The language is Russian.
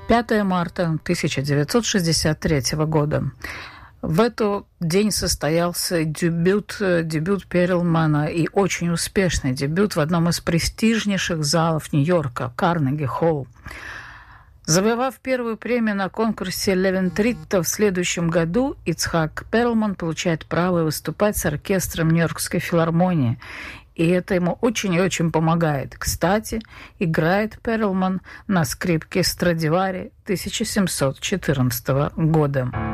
5 марта 1963 года. В этот день состоялся дебют Перлмана, и очень успешный дебют в одном из престижнейших залов Нью-Йорка, Карнеги-холл. Завоевав первую премию на конкурсе Левентритта в следующем году, Ицхак Перлман получает право выступать с оркестром Нью-Йоркской филармонии. И это ему очень и очень помогает. Кстати, играет Перлман на скрипке Страдивари 1714 года.